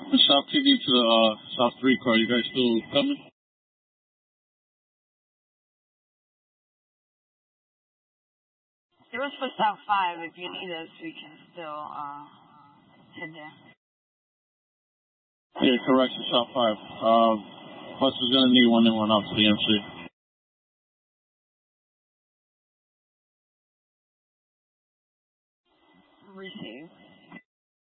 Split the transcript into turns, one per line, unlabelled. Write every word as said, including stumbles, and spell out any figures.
The South T V to the uh, South three car. You guys still coming?
It was for South five. If you need us, we can still uh, head there.
Yeah, correction, South five. Uh, Plus, we're going to need one and one out to the M C.